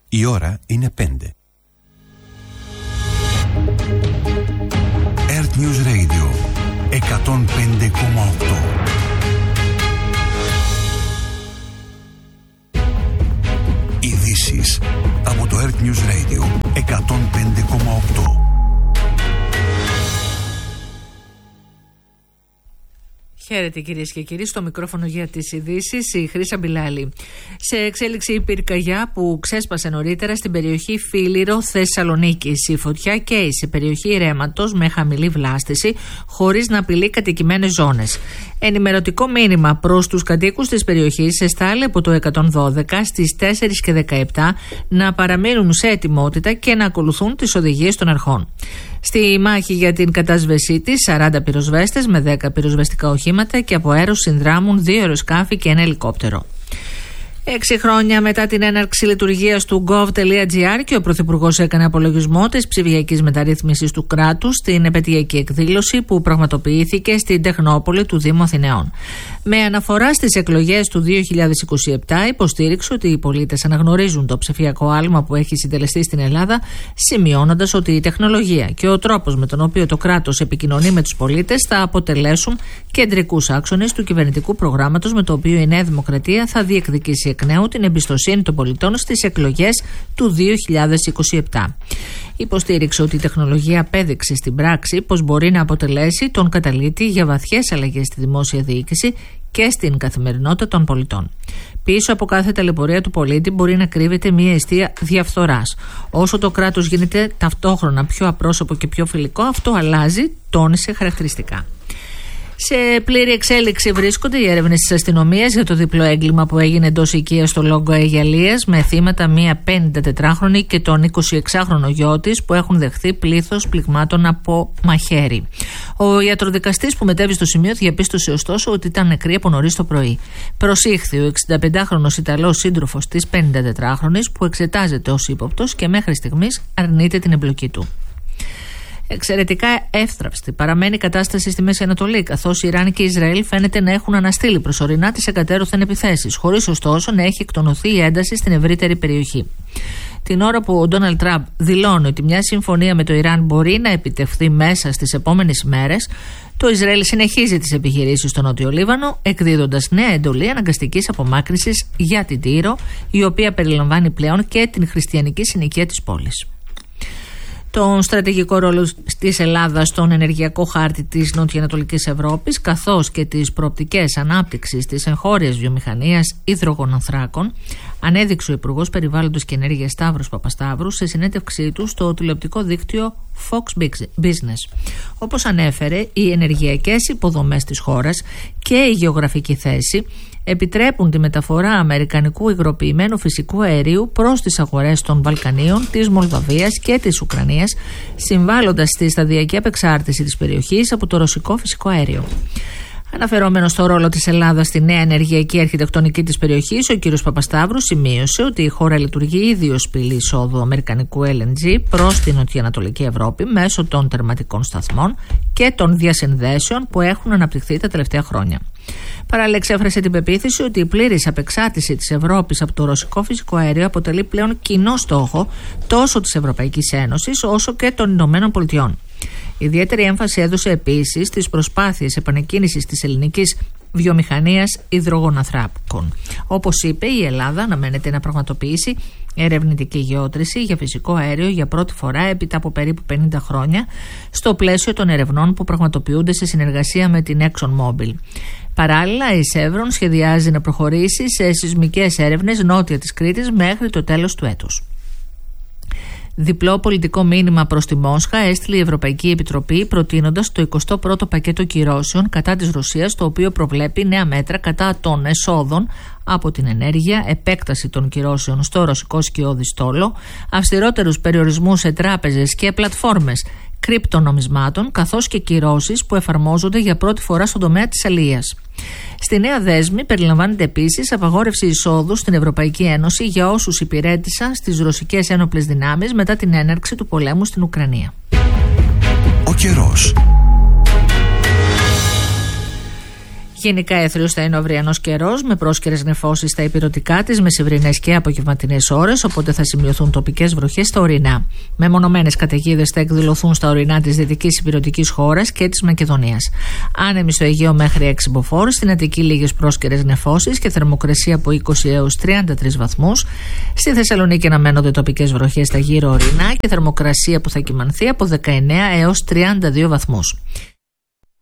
Η ώρα είναι 5. Earth News Radio 105,8. Ειδήσεις από το Earth News Radio 105,8. Χαίρετε κυρίες και κύριοι, στο μικρόφωνο για τις ειδήσεις η Χρύσα Μπιλάλη. Σε εξέλιξη η πυρκαγιά που ξέσπασε νωρίτερα στην περιοχή Φίλιρο Θεσσαλονίκης. Η φωτιά καίει σε περιοχή ρέματος με χαμηλή βλάστηση, χωρίς να απειλεί κατοικημένες ζώνες. Ενημερωτικό μήνυμα προς τους κατοίκους της περιοχής εστάλει από το 112 στις 4 και 17 να παραμείνουν σε ετοιμότητα και να ακολουθούν τις οδηγίες των αρχών. Στη μάχη για την κατάσβεσή της, 40 πυροσβέστες με 10 πυροσβεστικά οχήματα και από αέρος συνδράμουν 2 αεροσκάφη και 1 ελικόπτερο. 6 χρόνια μετά την έναρξη λειτουργίας του gov.gr και ο Πρωθυπουργός έκανε απολογισμό της ψηφιακής μεταρρύθμισης του κράτους στην επετειακή εκδήλωση που πραγματοποιήθηκε στην Τεχνόπολη του Δήμου Αθηναίων. Με αναφορά στις εκλογές του 2027, υποστήριξε ότι οι πολίτες αναγνωρίζουν το ψηφιακό άλμα που έχει συντελεστεί στην Ελλάδα, σημειώνοντας ότι η τεχνολογία και ο τρόπος με τον οποίο το κράτος επικοινωνεί με τους πολίτες θα αποτελέσουν κεντρικούς άξονες του κυβερνητικού προγράμματος με το οποίο η Νέα Δημοκρατία θα διεκδικήσει εκ νέου την εμπιστοσύνη των πολιτών στις εκλογές του 2027. Υποστήριξε ότι η τεχνολογία απέδειξε στην πράξη πως μπορεί να αποτελέσει τον καταλήτη για βαθιές αλλαγές στη δημόσια διοίκηση και στην καθημερινότητα των πολιτών. Πίσω από κάθε ταλαιπωρία του πολίτη μπορεί να κρύβεται μια αιστεία διαφθοράς. Όσο το κράτος γίνεται ταυτόχρονα πιο απρόσωπο και πιο φιλικό, αυτό αλλάζει, τόνισε χαρακτηριστικά. Σε πλήρη εξέλιξη βρίσκονται οι έρευνες της αστυνομίας για το διπλό έγκλημα που έγινε εντός οικίας στο Λόγκο Αιγιαλίας με θύματα μία 54χρονη και τον 26χρονο γιο της που έχουν δεχθεί πλήθος πληγμάτων από μαχαίρι. Ο ιατροδικαστής που μετέβη στο σημείο διαπίστωσε ωστόσο ότι ήταν νεκροί από νωρίς το πρωί. Προσήχθη ο 65χρονος Ιταλός σύντροφος της 54χρονης που εξετάζεται ως ύποπτος και μέχρι στιγμής αρνείται την εμπλοκή του. Εξαιρετικά εύθραυστη παραμένει η κατάσταση στη Μέση Ανατολή, καθώς Ιράν και Ισραήλ φαίνεται να έχουν αναστείλει προσωρινά τις εκατέρωθεν επιθέσεις, χωρίς ωστόσο να έχει εκτονωθεί η ένταση στην ευρύτερη περιοχή. Την ώρα που ο Ντόναλντ Τραμπ δηλώνει ότι μια συμφωνία με το Ιράν μπορεί να επιτευχθεί μέσα στις επόμενες ημέρες, το Ισραήλ συνεχίζει τις επιχειρήσεις στο Νότιο Λίβανο, εκδίδοντας νέα εντολή αναγκαστικής απομάκρυνσης για την Τύρο, η οποία περιλαμβάνει πλέον και την χριστιανική συνοικία της πόλης. Τον στρατηγικό ρόλο της Ελλάδας στον ενεργειακό χάρτη της νοτιοανατολικής Ευρώπης, καθώς και τις προοπτικές ανάπτυξης της εγχώριας βιομηχανίας υδρογονανθράκων, ανέδειξε ο Υπουργός Περιβάλλοντος και Ενέργειας Σταύρος Παπασταύρου σε συνέντευξή του στο τηλεοπτικό δίκτυο Fox Business. Όπως ανέφερε, οι ενεργειακές υποδομές της χώρας και η γεωγραφική θέση επιτρέπουν τη μεταφορά αμερικανικού υγροποιημένου φυσικού αερίου προς τις αγορές των Βαλκανίων, της Μολδαβίας και της Ουκρανίας, συμβάλλοντας στη σταδιακή απεξάρτηση της περιοχής από το ρωσικό φυσικό αέριο. Αναφερόμενο στο ρόλο της Ελλάδας στη νέα ενεργειακή αρχιτεκτονική της περιοχής, ο κ. Παπασταύρου σημείωσε ότι η χώρα λειτουργεί ήδη ως πύλη εισόδου αμερικανικού LNG προς την νοτιοανατολική Ευρώπη μέσω των τερματικών σταθμών και των διασυνδέσεων που έχουν αναπτυχθεί τα τελευταία χρόνια. Παράλληλα, εξέφρασε την πεποίθηση ότι η πλήρης απεξάρτηση της Ευρώπης από το ρωσικό φυσικό αέριο αποτελεί πλέον κοινό στόχο τόσο της Ευρωπαϊκής Ένωσης όσο και των Ηνωμένων Πολιτειών. Ιδιαίτερη έμφαση έδωσε επίσης στις προσπάθειες επανεκκίνησης της ελληνικής βιομηχανίας υδρογονανθράκων. Όπως είπε, η Ελλάδα αναμένεται να πραγματοποιήσει ερευνητική γεώτρηση για φυσικό αέριο για πρώτη φορά έπειτα από περίπου 50 χρόνια στο πλαίσιο των ερευνών που πραγματοποιούνται σε συνεργασία με την ExxonMobil. Παράλληλα, η Chevron σχεδιάζει να προχωρήσει σε σεισμικές έρευνες νότια της Κρήτης μέχρι το τέλος του έτους. Διπλό πολιτικό μήνυμα προς τη Μόσχα έστειλε η Ευρωπαϊκή Επιτροπή προτείνοντας το 21ο πακέτο κυρώσεων κατά της Ρωσίας, το οποίο προβλέπει νέα μέτρα κατά των εσόδων από την ενέργεια, επέκταση των κυρώσεων στο ρωσικό σκιώδη στόλο, αυστηρότερους περιορισμούς σε τράπεζες και πλατφόρμες κρυπτονομισμάτων, καθώς και κυρώσεις που εφαρμόζονται για πρώτη φορά στον τομέα της αλιείας. Στη νέα δέσμη περιλαμβάνεται επίσης απαγόρευση εισόδου στην Ευρωπαϊκή Ένωση για όσους υπηρέτησαν στις ρωσικές ένοπλες δυνάμεις μετά την έναρξη του πολέμου στην Ουκρανία. Ο καιρός. Γενικά έθριος θα είναι ο αυριανός καιρός, με πρόσκαιρες νεφώσεις στα ηπειρωτικά της μεσημβρινές και απογευματινές ώρες, οπότε θα σημειωθούν τοπικές βροχές στα ορεινά. Μεμονωμένες καταιγίδες θα εκδηλωθούν στα ορεινά της δυτικής ηπειρωτικής χώρας και της Μακεδονίας. Άνεμοι στο Αιγαίο μέχρι 6 μποφόρ, στην Αττική λίγες πρόσκαιρες νεφώσεις και θερμοκρασία από 20 έως 33 βαθμούς. Στη Θεσσαλονίκη αναμένονται τοπικές βροχές στα γύρω ορεινά και θερμοκρασία που θα κυμανθεί από 19 έως 32 βαθμούς.